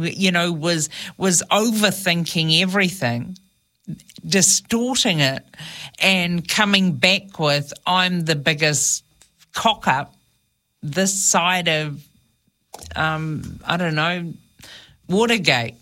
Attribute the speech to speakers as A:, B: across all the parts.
A: was overthinking everything, distorting it, and coming back with, I'm the biggest cock up this side of, Watergate.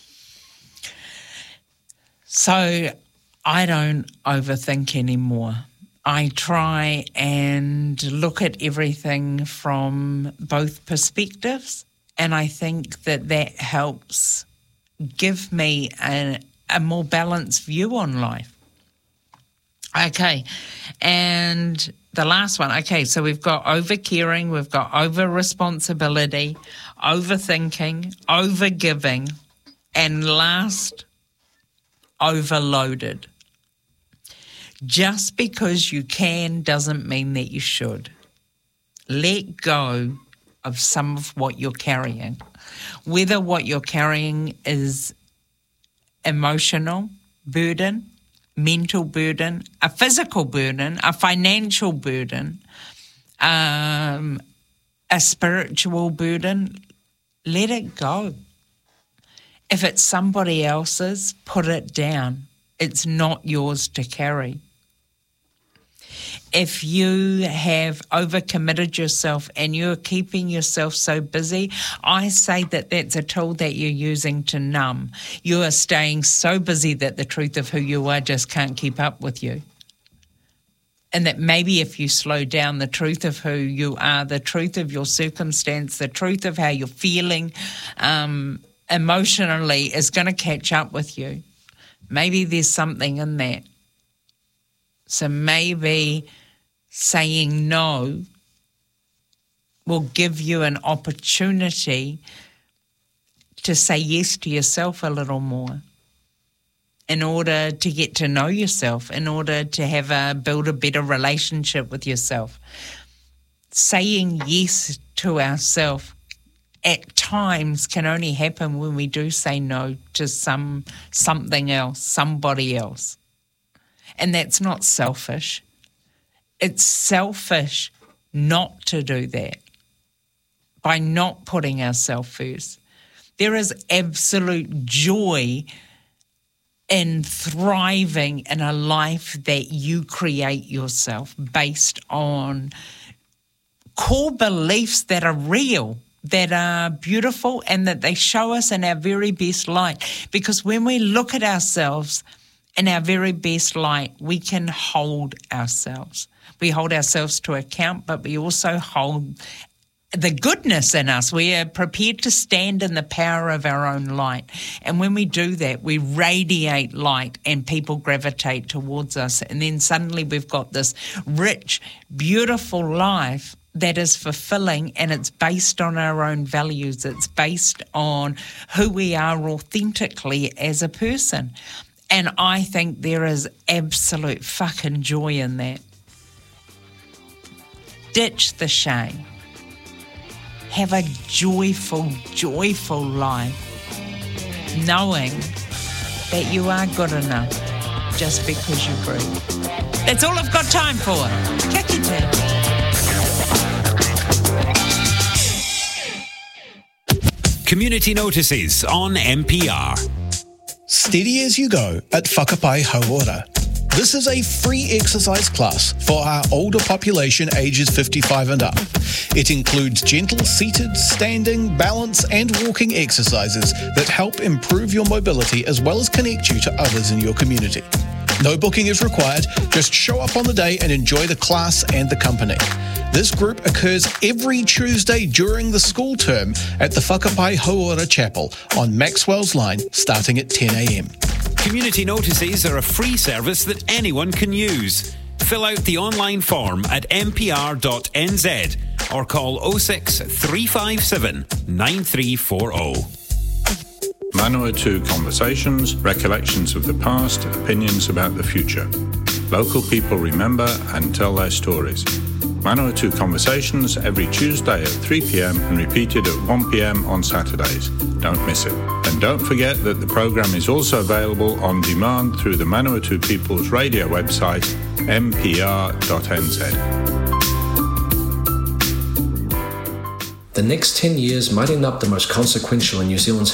A: So I don't overthink anymore. I try and look at everything from both perspectives, and I think that helps give me a more balanced view on life. Okay, and the last one. Okay, so we've got over-caring, we've got over-responsibility, overthinking, over-giving, and last, overloaded. Just because you can doesn't mean that you should. Let go of some of what you're carrying. Whether what you're carrying is emotional burden, mental burden, a physical burden, a financial burden, a spiritual burden, let it go. If it's somebody else's, put it down. It's not yours to carry. If you have overcommitted yourself and you're keeping yourself so busy, I say that that's a tool that you're using to numb. You are staying so busy that the truth of who you are just can't keep up with you. And that maybe if you slow down, the truth of who you are, the truth of your circumstance, the truth of how you're feeling emotionally is going to catch up with you. Maybe there's something in that. So maybe saying no will give you an opportunity to say yes to yourself a little more in order to get to know yourself, in order to build a better relationship with yourself. Saying yes to ourselves at times can only happen when we do say no to something else, somebody else. And that's not selfish. It's selfish not to do that by not putting ourselves first. There is absolute joy in thriving in a life that you create yourself based on core beliefs that are real, that are beautiful, and that they show us in our very best light. Because when we look at ourselves in our very best light, we can hold ourselves. We hold ourselves to account, but we also hold the goodness in us. We are prepared to stand in the power of our own light. And when we do that, we radiate light and people gravitate towards us. And then suddenly we've got this rich, beautiful life that is fulfilling, and it's based on our own values. It's based on who we are authentically as a person. And I think there is absolute fucking joy in that. Ditch the shame. Have a joyful, joyful life, knowing that you are good enough just because you breathe. That's all I've got time for. Kia kite.
B: Community notices on MPR.
C: Steady as you go at Whakapai Hauora. This is a free exercise class for our older population ages 55 and up. It includes gentle seated, standing, balance and walking exercises that help improve your mobility as well as connect you to others in your community. No booking is required, just show up on the day and enjoy the class and the company. This group occurs every Tuesday during the school term at the Whakapai Hauora Chapel on Maxwell's Line starting at 10 a.m.
B: Community notices are a free service that anyone can use. Fill out the online form at mpr.nz or call 06 357 9340.
D: Manawatu Conversations, recollections of the past, opinions about the future. Local people remember and tell their stories. Manawatu Conversations every Tuesday at 3 p.m. and repeated at 1 p.m. on Saturdays. Don't miss it. And don't forget that the programme is also available on demand through the Manawatu People's Radio website, mpr.nz.
E: The next 10 years might end up the most consequential in New Zealand's